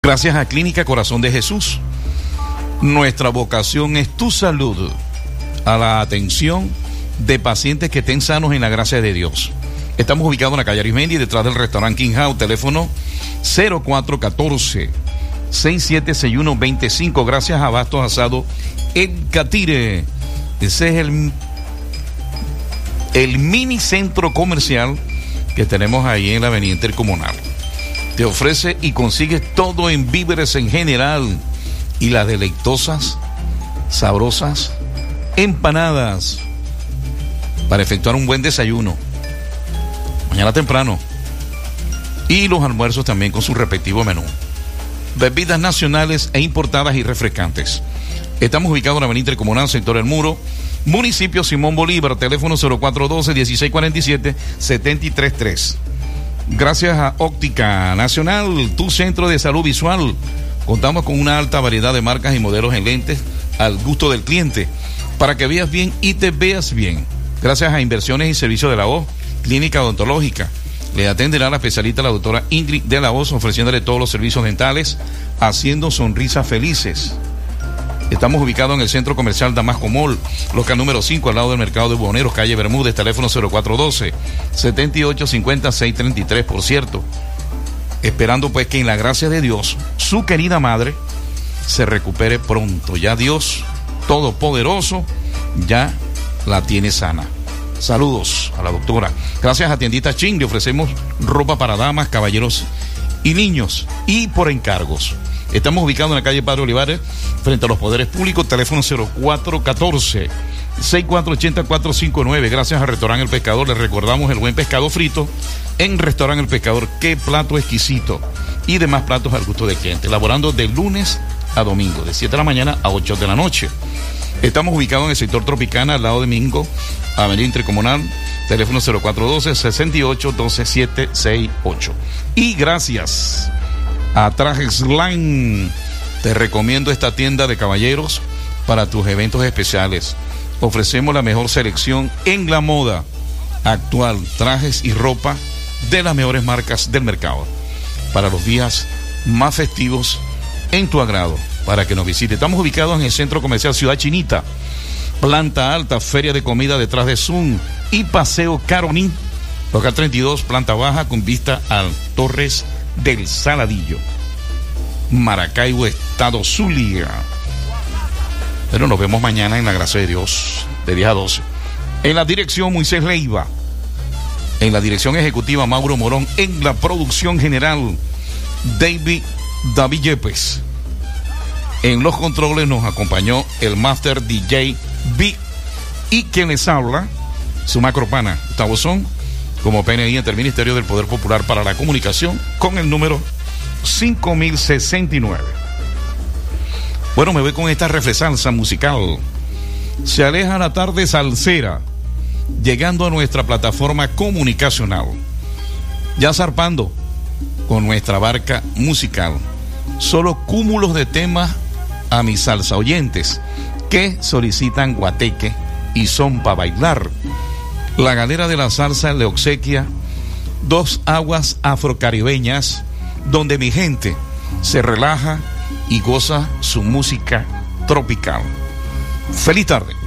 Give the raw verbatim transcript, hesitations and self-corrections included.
Gracias a Clínica Corazón de Jesús. Nuestra vocación es tu salud, a la atención de pacientes que estén sanos en la gracia de Dios. Estamos ubicados en la calle Arismendi, detrás del restaurante King House, teléfono cero cuatro uno cuatro, seis siete seis uno dos cinco. Gracias a Bastos Asado El Catire. Ese es el, el mini centro comercial que tenemos ahí en la avenida Intercomunal. Te ofrece y consigues todo en víveres en general y las deleitosas, sabrosas empanadas para efectuar un buen desayuno mañana temprano, y los almuerzos también con su respectivo menú. Bebidas nacionales e importadas y refrescantes. Estamos ubicados en la avenida Intercomunal, sector El Muro, municipio Simón Bolívar, teléfono cero cuatro uno dos, dieciséis cuarenta y siete, setenta y tres tres. Gracias a Óptica Nacional, tu centro de salud visual. Contamos con una alta variedad de marcas y modelos en lentes al gusto del cliente, para que veas bien y te veas bien. Gracias a Inversiones y Servicios de la Voz, Clínica Odontológica. Le atenderá la especialista, la doctora Ingrid de la Voz, ofreciéndole todos los servicios dentales, haciendo sonrisas felices. Estamos ubicados en el Centro Comercial Damasco Mall, local número cinco, al lado del Mercado de Buhoneros, calle Bermúdez, teléfono cero cuatro uno dos, siete ocho cinco seis tres tres. Por cierto, esperando pues que en la gracia de Dios, su querida madre se recupere pronto. Ya Dios Todopoderoso ya la tiene sana. Saludos a la doctora. Gracias a Tiendita Chin, le ofrecemos ropa para damas, caballeros y niños, y por encargos. Estamos ubicados en la calle Padre Olivares, frente a los poderes públicos, teléfono cero cuatro uno cuatro, seis cuatro ocho cuatro cinco nueve. Gracias al Restaurante El Pescador, les recordamos el buen pescado frito en Restaurante El Pescador. Qué plato exquisito, y demás platos al gusto del cliente, elaborando de lunes a domingo, de siete de la mañana a ocho de la noche. Estamos ubicados en el sector Tropicana, al lado de Mingo, avenida Intercomunal, teléfono cero cuatro uno dos, seis ocho uno dos siete seis ocho. Y gracias a Trajes Line, te recomiendo esta tienda de caballeros para tus eventos especiales. Ofrecemos la mejor selección en la moda actual, trajes y ropa de las mejores marcas del mercado, para los días más festivos en tu agrado, para que nos visite. Estamos ubicados en el Centro Comercial Ciudad Chinita, planta alta, feria de comida detrás de Zoom y Paseo Caroní, local treinta y dos, planta baja, con vista a Torres del Saladillo, Maracaibo, Estado Zulia. Pero nos vemos mañana en la gracia de Dios, de diez a doce. En la dirección, Moisés Leiva. En la dirección ejecutiva, Mauro Morón. En la producción general, David David Yepes. En los controles nos acompañó el Master D J B. Y quien les habla, su macropana, Gustavo Son, como P N I ante el Ministerio del Poder Popular para la Comunicación, con el número cinco mil sesenta y nueve. Bueno, me voy con esta refresanza musical. Se aleja la tarde salsera, llegando a nuestra plataforma comunicacional, ya zarpando con nuestra barca musical. Solo cúmulos de temas a mis salsa oyentes que solicitan guateque y son para bailar. La galera de la salsa le obsequia dos aguas afrocaribeñas donde mi gente se relaja y goza su música tropical. Feliz tarde.